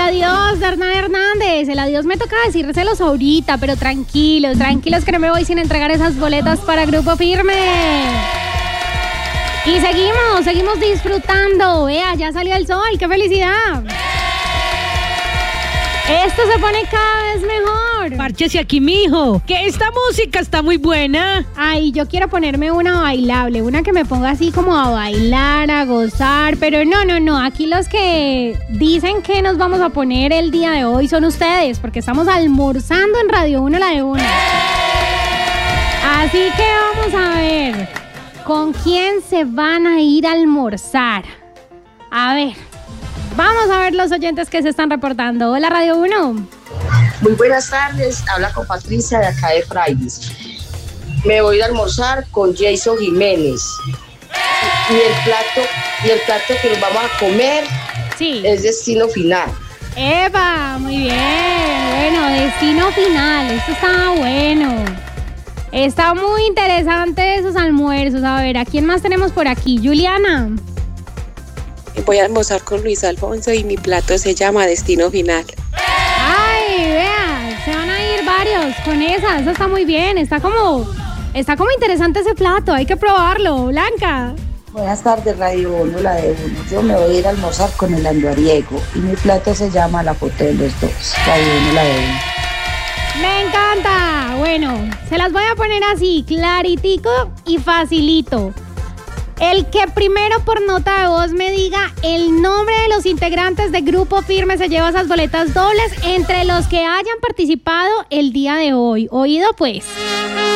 adiós de Hernán Hernández. El adiós me toca decírselos ahorita, pero tranquilos que no me voy sin entregar esas boletas para Grupo Firme. Y seguimos disfrutando. Vea, ya salió el sol, qué felicidad. Esto se pone cada vez mejor. Párchese aquí, mijo, que esta música está muy buena. Ay, yo quiero ponerme una bailable, una que me ponga así como a bailar, a gozar, pero no, aquí los que dicen que nos vamos a poner el día de hoy son ustedes, porque estamos almorzando en Radio 1 La de Una. Así que vamos a ver, ¿con quién se van a ir a almorzar? A ver, vamos a ver los oyentes que se están reportando. Hola, Radio 1. Muy buenas tardes, habla con Patricia de acá de Frailes. Me voy a ir a almorzar con Jason Jiménez. Y el plato que nos vamos a comer es Destino Final. ¡Epa! Muy bien. Bueno, Destino Final. Esto está bueno. Está muy interesante esos almuerzos. A ver, ¿a quién más tenemos por aquí? Juliana. Voy a almorzar con Luis Alfonso y mi plato se llama Destino Final. ¡Ay, vea! Se van a ir varios con esa. Eso está muy bien. Está como interesante ese plato. Hay que probarlo. Blanca. Buenas tardes, Radio 1, La de 1. Yo me voy a ir a almorzar con el andariego y mi plato se llama La foto de los dos. Radio 1, La de 1. Me encanta. Bueno, se las voy a poner así, claritico y facilito. El que primero por nota de voz me diga el nombre de los integrantes de Grupo Firme se lleva esas boletas dobles entre los que hayan participado el día de hoy. ¿Oído pues?